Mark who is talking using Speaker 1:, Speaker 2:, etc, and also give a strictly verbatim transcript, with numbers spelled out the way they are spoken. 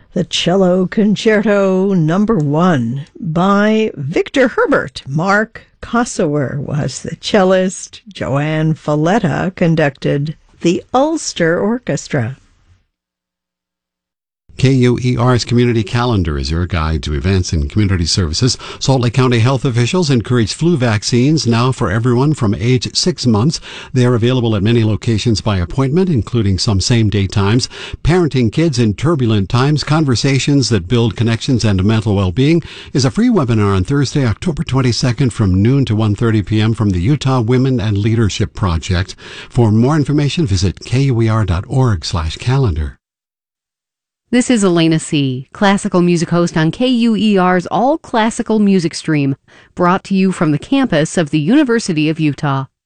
Speaker 1: The Cello Concerto Number One by Victor Herbert. Mark Kossower was the cellist. Joanne Falletta conducted the Ulster Orchestra.
Speaker 2: K U E R's Community Calendar is your guide to events and community services. Salt Lake County health officials encourage flu vaccines now for everyone from age six months. They are available at many locations by appointment, including some same-day times. Parenting Kids in Turbulent Times, Conversations that Build Connections and Mental Well-Being is a free webinar on Thursday, October twenty-second from noon to one thirty p.m. from the Utah Women and Leadership Project. For more information, visit kuer.org slash calendar.
Speaker 3: This is Elena C., classical music host on K U E R's All Classical Music Stream, brought to you from the campus of the University of Utah.